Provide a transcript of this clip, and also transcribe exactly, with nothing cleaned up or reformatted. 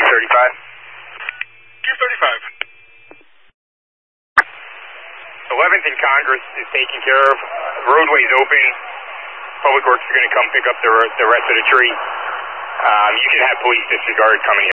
thirty-five. two thirty-five. eleventh and Congress is taken care of. Roadway's open. Public Works are going to come pick up the, the rest of the tree. Um, you can have police disregard coming in.